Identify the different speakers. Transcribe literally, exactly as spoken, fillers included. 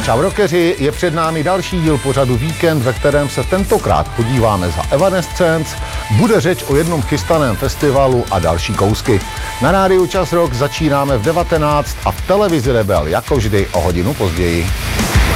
Speaker 1: Čau rockeři, je před námi další díl pořadu Víkend, ve kterém se tentokrát podíváme za Evanescence, bude řeč o jednom chystaném festivalu a další kousky. Na rádiu Čas Rock začínáme v devatenáct a v televizi Rebel jako vždy o hodinu později.